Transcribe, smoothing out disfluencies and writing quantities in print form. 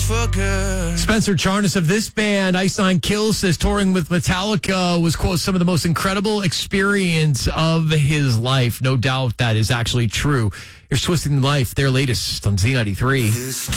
for good. Spencer Charnas of this band, Ice Nine Kills, says touring with Metallica was, quote, some of the most incredible experience of his life. No doubt that is actually true. Here's Twisting Life, their latest on Z93.